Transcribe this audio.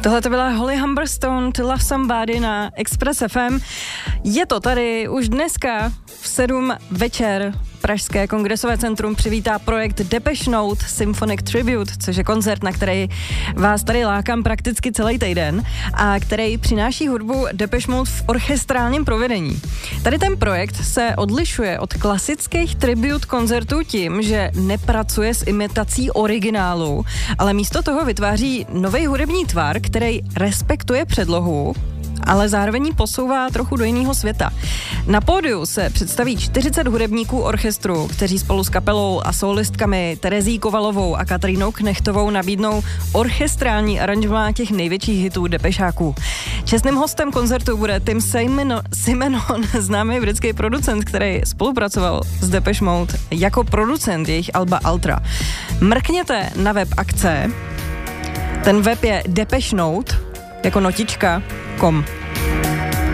Tohle to byla Holly Humberstone, To Love Somebody na Express FM. Je to tady už dneska v 7 večer. Pražské kongresové centrum přivítá projekt Depeche Mode Symphonic Tribute, což je koncert, na který vás tady lákám prakticky celý týden a který přináší hudbu Depeche Mode v orchestrálním provedení. Tady ten projekt se odlišuje od klasických tribute koncertů tím, že nepracuje s imitací originálu, ale místo toho vytváří nový hudební tvar, který respektuje předlohu, ale zároveň posouvá trochu do jiného světa. Na pódiu se představí 40 hudebníků orchestru, kteří spolu s kapelou a solistkami Terezí Kovalovou a Katrínou Knechtovou nabídnou orchestrální aranžmá těch největších hitů depešáků. Čestným hostem koncertu bude Tim Simenon, známý britský producent, který spolupracoval s Depeche Mode jako producent jejich alba Ultra. Mrkněte na web akce, ten web je depechenote, jako notička.com.